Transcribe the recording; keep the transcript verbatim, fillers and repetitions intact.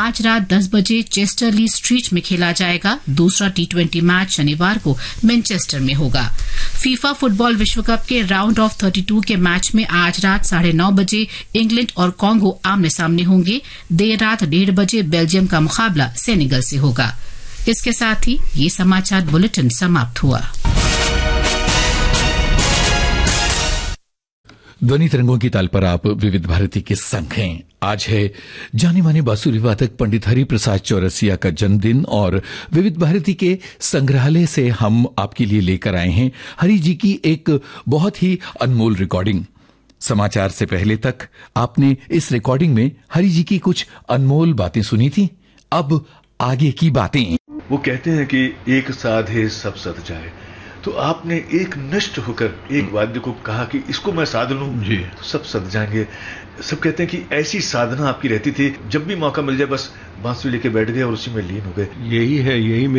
आज रात दस बजे चेस्टरली स्ट्रीट में खेला जाएगा। दूसरा टी ट्वेंटी मैच शनिवार को मैनचेस्टर में होगा। फीफा फुटबॉल विश्व कप के राउंड ऑफ थर्टी टू के मैच में आज रात साढ़े नौ बजे इंग्लैंड और कांगो आमने सामने होंगे। देर रात डेढ़ बजे बेल्जियम का मुकाबला सेनेगल से होगा। इसके साथ ही ये समाचार बुलेटिन समाप्त हुआ। ध्वनि तरंगों की ताल पर आप विविध भारती के संग हैं। आज है जाने माने बांसुरी वादक पंडित हरि प्रसाद चौरसिया का जन्मदिन और विविध भारती के संग्रहालय से हम आपके लिए लेकर आए हैं हरि जी की एक बहुत ही अनमोल रिकॉर्डिंग। समाचार से पहले तक आपने इस रिकॉर्डिंग में हरि जी की कुछ अनमोल बातें सुनी थी। अब आगे की बातें। वो कहते हैं कि एक साधे सब सध जाए, तो आपने एक नष्ट होकर एक वाद्य को कहा कि इसको मैं साध लूं जी, तो सब सध जाएंगे। सब कहते हैं कि ऐसी साधना आपकी रहती थी, जब भी मौका मिल जाए बस बांसुरी लेके बैठ गए और उसी में लीन हो गए। यही है, यही